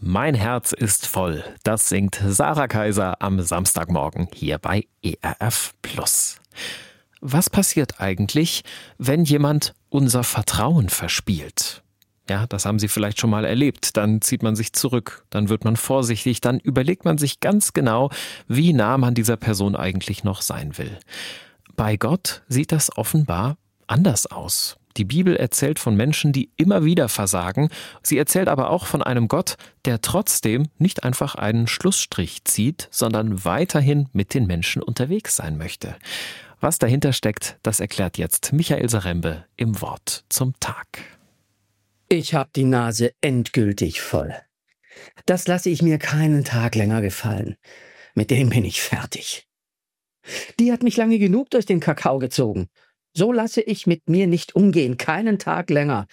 Mein Herz ist voll. Das singt Sarah Kaiser am Samstagmorgen hier bei ERF Plus. Was passiert eigentlich, wenn jemand unser Vertrauen verspielt? Ja, das haben Sie vielleicht schon mal erlebt. Dann zieht man sich zurück, dann wird man vorsichtig, dann überlegt man sich ganz genau, wie nah man dieser Person eigentlich noch sein will. Bei Gott sieht das offenbar anders aus. Die Bibel erzählt von Menschen, die immer wieder versagen. Sie erzählt aber auch von einem Gott, der trotzdem nicht einfach einen Schlussstrich zieht, sondern weiterhin mit den Menschen unterwegs sein möchte. Was dahinter steckt, das erklärt jetzt Michael Sarembe im Wort zum Tag. Ich habe die Nase endgültig voll. Das lasse ich mir keinen Tag länger gefallen. Mit dem bin ich fertig. Die hat mich lange genug durch den Kakao gezogen. So lasse ich mit mir nicht umgehen, keinen Tag länger.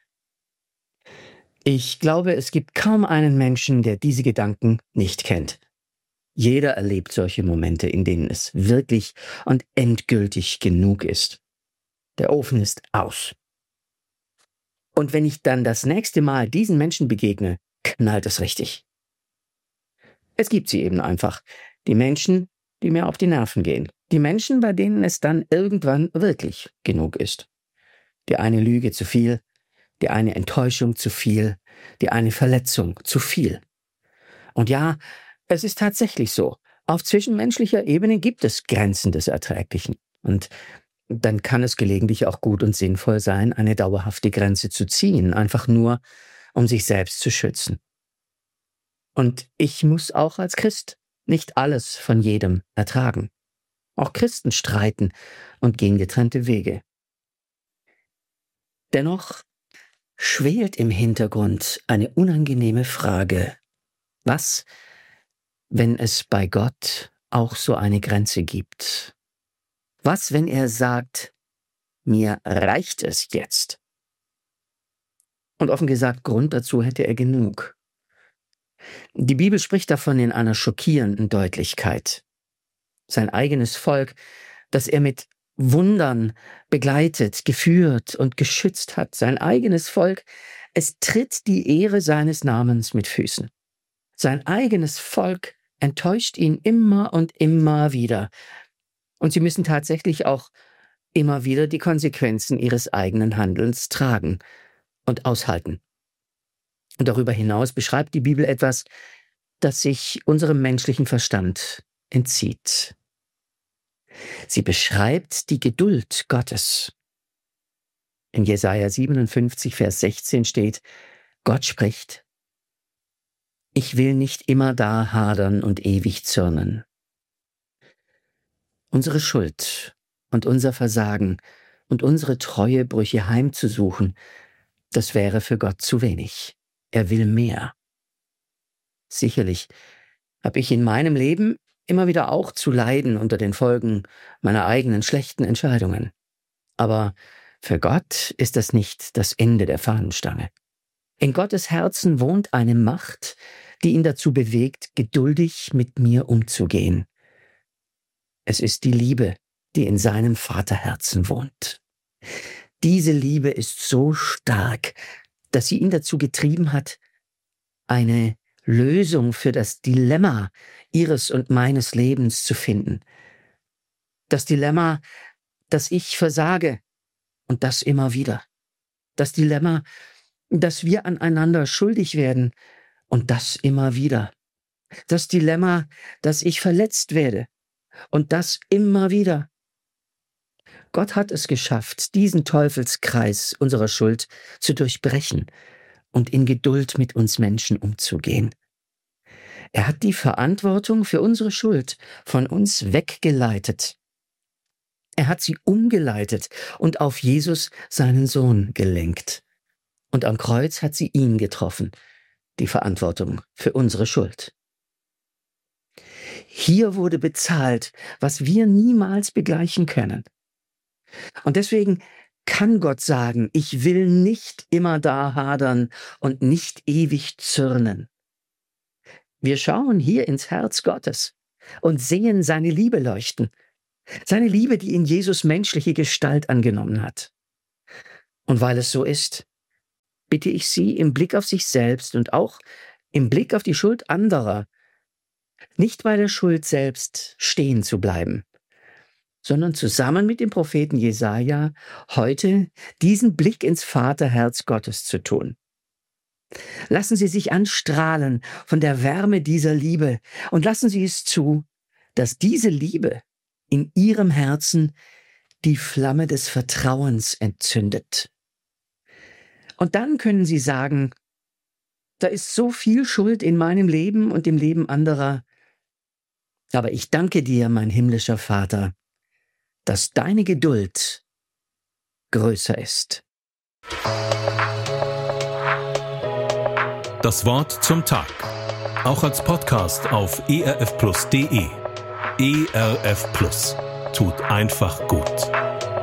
Ich glaube, es gibt kaum einen Menschen, der diese Gedanken nicht kennt. Jeder erlebt solche Momente, in denen es wirklich und endgültig genug ist. Der Ofen ist aus. Und wenn ich dann das nächste Mal diesen Menschen begegne, knallt es richtig. Es gibt sie eben einfach. Die Menschen, die mir auf die Nerven gehen. Die Menschen, bei denen es dann irgendwann wirklich genug ist. Die eine Lüge zu viel, die eine Enttäuschung zu viel, die eine Verletzung zu viel. Und ja, es ist tatsächlich so. Auf zwischenmenschlicher Ebene gibt es Grenzen des Erträglichen. Und dann kann es gelegentlich auch gut und sinnvoll sein, eine dauerhafte Grenze zu ziehen, einfach nur, um sich selbst zu schützen. Und ich muss auch als Christ nicht alles von jedem ertragen. Auch Christen streiten und gehen getrennte Wege. Dennoch schwelt im Hintergrund eine unangenehme Frage. Was, wenn es bei Gott auch so eine Grenze gibt? Was, wenn er sagt, mir reicht es jetzt? Und offen gesagt, Grund dazu hätte er genug. Die Bibel spricht davon in einer schockierenden Deutlichkeit. Sein eigenes Volk, das er mit Wundern begleitet, geführt und geschützt hat. Sein eigenes Volk, es tritt die Ehre seines Namens mit Füßen. Sein eigenes Volk enttäuscht ihn immer und immer wieder. Und sie müssen tatsächlich auch immer wieder die Konsequenzen ihres eigenen Handelns tragen und aushalten. Und darüber hinaus beschreibt die Bibel etwas, das sich unserem menschlichen Verstand entzieht. Sie beschreibt die Geduld Gottes. In Jesaja 57, Vers 16 steht, Gott spricht, ich will nicht immer da hadern und ewig zürnen. Unsere Schuld und unser Versagen und unsere Treuebrüche heimzusuchen, das wäre für Gott zu wenig. Er will mehr. Sicherlich habe ich in meinem Leben immer wieder auch zu leiden unter den Folgen meiner eigenen schlechten Entscheidungen. Aber für Gott ist das nicht das Ende der Fahnenstange. In Gottes Herzen wohnt eine Macht, die ihn dazu bewegt, geduldig mit mir umzugehen. Es ist die Liebe, die in seinem Vaterherzen wohnt. Diese Liebe ist so stark, dass sie ihn dazu getrieben hat, eine Lösung für das Dilemma ihres und meines Lebens zu finden. Das Dilemma, dass ich versage und das immer wieder. Das Dilemma, dass wir aneinander schuldig werden und das immer wieder. Das Dilemma, dass ich verletzt werde und das immer wieder. Gott hat es geschafft, diesen Teufelskreis unserer Schuld zu durchbrechen und in Geduld mit uns Menschen umzugehen. Er hat die Verantwortung für unsere Schuld von uns weggeleitet. Er hat sie umgeleitet und auf Jesus, seinen Sohn, gelenkt. Und am Kreuz hat sie ihn getroffen, die Verantwortung für unsere Schuld. Hier wurde bezahlt, was wir niemals begleichen können. Und deswegen kann Gott sagen, ich will nicht immer da hadern und nicht ewig zürnen. Wir schauen hier ins Herz Gottes und sehen seine Liebe leuchten. Seine Liebe, die in Jesus menschliche Gestalt angenommen hat. Und weil es so ist, bitte ich Sie im Blick auf sich selbst und auch im Blick auf die Schuld anderer, nicht bei der Schuld selbst stehen zu bleiben, sondern zusammen mit dem Propheten Jesaja heute diesen Blick ins Vaterherz Gottes zu tun. Lassen Sie sich anstrahlen von der Wärme dieser Liebe und lassen Sie es zu, dass diese Liebe in Ihrem Herzen die Flamme des Vertrauens entzündet. Und dann können Sie sagen, da ist so viel Schuld in meinem Leben und im Leben anderer, aber ich danke dir, mein himmlischer Vater, dass deine Geduld größer ist. Das Wort zum Tag. Auch als Podcast auf erfplus.de. ERF Plus. Tut einfach gut.